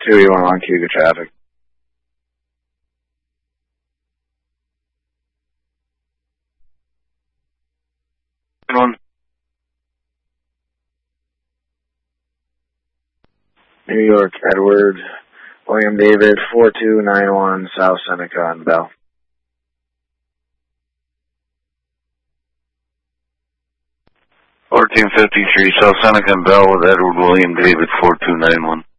2E11, Cuba traffic. One. New York, Edward, William David, 4291 South Seneca and Bell. $14.53 South Seneca and Bell with Edward William David 4291.